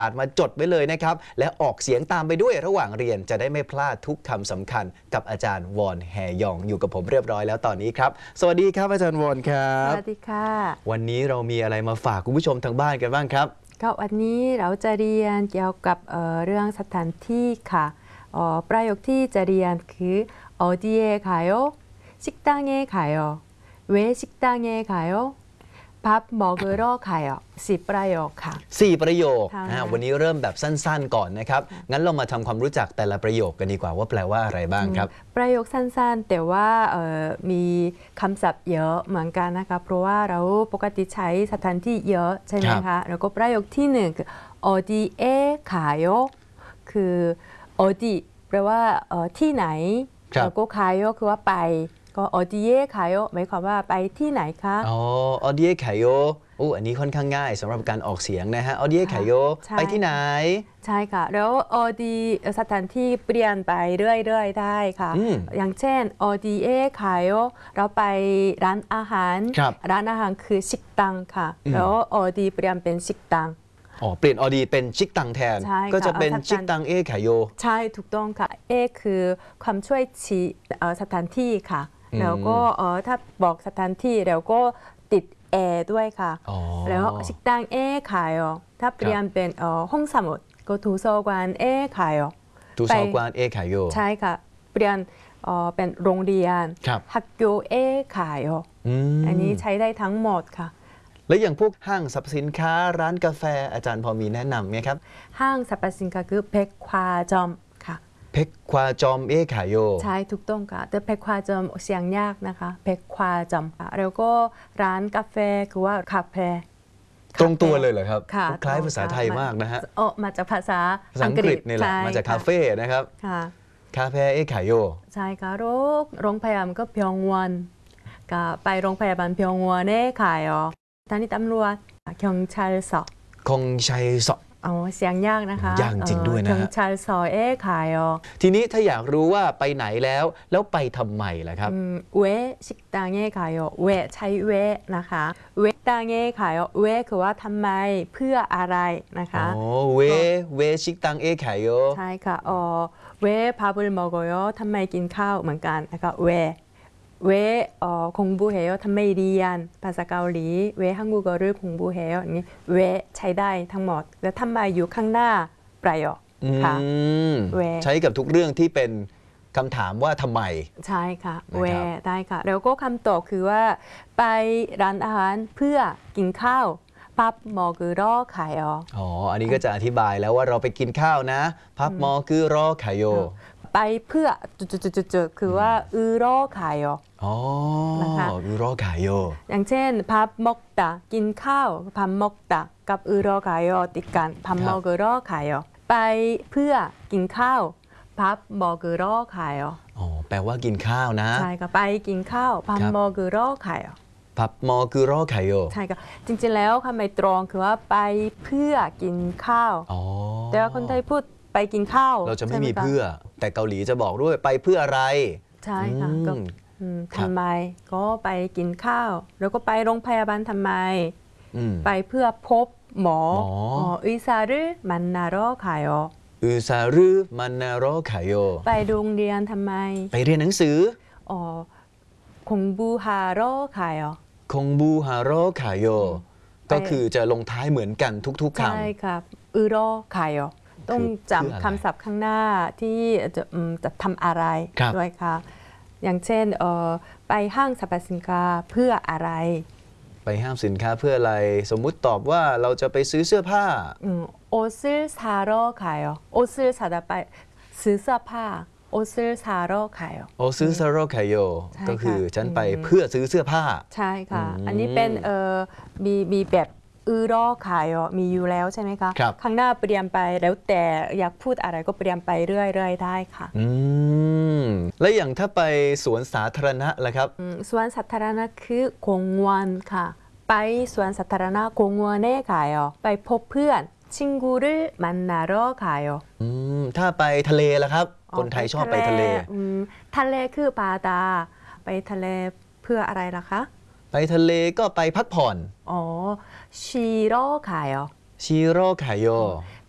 อาจมาจดไว้เลยนะครับและออกเสียงตามไปด้วยระหว่างเรียนจะได้ไม่พลาดทุกคำสำคัญกับอาจารย์วอนแฮยองอยู่กับผมเรียบร้อยแล้วตอนนี้ครับสวัสดีครับอาจารย์วอนครับสวัสดีค่ะวันนี้เรามีอะไรมาฝากคุณผู้ชมทางบ้านกันบ้างครับก็วันนี้เราจะเรียนเกี่ยวกับเรื่องสถานที่ค่ะประโยคที่จะเรียนคือ어디에 가요? 식당에 가요. 왜 식당에 가요? 밥 먹으러 가요. 4 ประโยคค่ะ 4 ประโยควันนี้เริ่มแบบสั้นๆก่อนนะครับงั้นเรามาทำความรู้จักแต่ละประโยคกันดีกว่าว่าแปลว่าอะไรบ้างครับประโยคสั้นๆแต่ว่ามีคำศัพท์เยอะเหมือนกันนะคะเพราะว่าเราปกติใช้สถานที่เยอะใช่ไหมคะแล้วก็ประโยคที่1คือ어디에 가요 คือ어디แปลว่าที่ไหนแล้วก็가요คือว่าไปก็어디에 가요หมายความว่าไปที่ไหนคะ 어디에 가요อันนี้ค่อนข้างง่ายสำหรับการออกเสียงนะฮะ어디에 가요ไปที่ไหนใช่ค่ะแล้ว어디สถานที่เปลี่ยนไปเรื่อยๆได้ค่ะอย่างเช่น어디에 가요เราไปร้านอาหารคือ식당ค่ะแล้ว어디เปลี่ยนเป็น식당 เปลี่ยนอดีเป็นชิกตังแทนก็จะเป็นชิกตังเอขายโยใช่ถูกต้องค่ะเอคือความช่วยชี้สถานที่ค่ะแล้วก็ถ้าบอกสถานที่แล้วก็ติดเอด้วยค่ะแล้วชิกตังเอขายถ้าเปลี่ยนเป็นห้องสมุดก็图书馆เอขาย图书馆เอขายโยใช่ค่ะเปลี่ยนเป็นโรงเรียน학교เอขายอันนี้ใช้ได้ทั้งหมดค่ะแล้วอย่างพวกห้างสรรพสินค้าร้านกาแฟอาจารย์พอมีแนะนำไหมครับห้างสรรพสินค้าคือเพ็กควาจอมค่ะเพ็กควาจอมเอขายโยใช่ถูกต้องค่ะแต่เพ็กควาจอมเสียงยากนะคะเพ็กควาจอมค่ะแล้วก็ร้านกาแฟคือว่าคาเฟ่ตรงตัวเลยเหรอครับคล้ายภาษาไทยมากนะฮะมาจากภาษาอังกฤษนี่แหละมาจากคาเฟ่นะครับคาเฟ่เอขายโยใช่ค่ะโรงพยาบาลก็병원ก็ไปโรงพยาบาล병원เอขายสถานีตำรวจ경찰서 경찰서 เสียงยากนะคะยากจริงด้วยนะฮะ 경찰서에 가요 ทีนี้ถ้าอยากรู้ว่าไปไหนแล้วไปทำไมล่ะครับ 왜 식당에 가요 왜ใช้เวนะคะ왜 식당에 가요 왜คือว่าทำไมเพื่ออะไรนะคะ 왜 식당에 가요 ใช่ค่ะ왜 밥을 먹어요ทำไมกินข้าวเหมือนกันนะคะ왜 공부해요? ทำไมเรียนภาษาเกาหลี왜 한국어를 공부해요? อย่างนี้왜ใช้ได้ทั้งหมดแล้วทำไมอยู่ข้างหน้าประโยคค่ะใช้กับทุกเรื่องที่เป็นคำถามว่าทำไมใช่ค่ะ왜ได้ค่ะแล้วก็คำตอบคือว่าไปร้านอาหารเพื่อกินข้าว밥 먹으러 가요 อันนี้ก็จะอธิบายแล้วว่าเราไปกินข้าวนะ밥 먹으러 가요 ไปเพื่อจุดๆคือว่า으러 가요 นะคะ으러 가요 อย่างเช่น밥 먹다กินข้าว밥 먹다กับ으러 가요ติดกัน밥 먹으러 가요ไปเพื่อกินข้าว밥 먹으러 가요 แปลว่ากินข้าวนะใช่ค่ะไปกินข้าว밥 먹으러 가요 밥 먹으러 가요 ใช่ค่ะจริงๆแล้วคำหมายตรงคือว่าไปเพื่อกินข้าวแต่ว่าคนไทยพูดไปกินข้าวเราจะไม่มีเพื่อแต่เกาหลีจะบอกด้วยไปเพื่ออะไรใช่ค่ะก็ทำไมก็ไปกินข้าวแล้วก็ไปโรงพยาบาลทำไมไปเพื่อพบหมอ의사를 만나러 가요 의사를 만나러 가요 ไปโรงเรียนทำไมไปเรียนหนังสือ 공부하러 가요 공부하러 가요ก็คือจะลงท้ายเหมือนกันทุกๆคำใช่ครับ으러 가요ต้องจำคำศัพท์ข้างหน้าที่จะทำอะไรด้วยค่ะอย่างเช่นไปห้างสรรพสินค้าเพื่ออะไรไปห้างสินค้าเพื่ออะไรสมมุติตอบว่าเราจะไปซื้อเสื้อผ้า 옷을 사러 가요 옷을 사다ไปซื้อเสื้อผ้า옷을 사러 가요 옷을 사러 가요ก็คือฉันไปเพื่อซื้อเสื้อผ้าใช่ค่ะอันนี้เป็นมีแบบ으러 가요มีอยู่แล้วใช่ไหมคะข้างหน้าเปลี่ยนไปแล้วแต่อยากพูดอะไรก็เปลี่ยนไปเรื่อยๆได้ค่ะแล้วอย่างถ้าไปสวนสาธารณะล่ะครับสวนสาธารณะคือ공원ค่ะไปสวนสาธารณะ공원에 가요ไปพบเพื่อน친구를 만나러 가요 ถ้าไปทะเลล่ะครับคนไทยชอบไปทะเลทะเลคือ바다ไปทะเลเพื่ออะไรล่ะคะไปทะเลก็ไปพักผ่อน 쉬러 가요 쉬러 가요